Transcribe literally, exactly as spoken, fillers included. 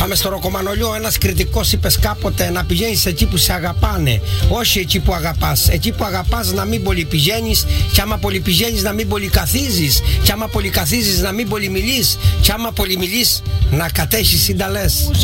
Πάμε στο Ροκομανολιό. Ένας κριτικός είπε κάποτε να πηγαίνεις εκεί που σε αγαπάνε, όχι εκεί που αγαπάς. Εκεί που αγαπάς να μην πολύ πηγαίνεις, και άμα πολύ πηγαίνεις να μην πολύ καθίζεις, και άμα πολύ καθίζεις να μην πολύ μιλείς, και άμα πολύ μιλείς να κατέχεις συνταλές.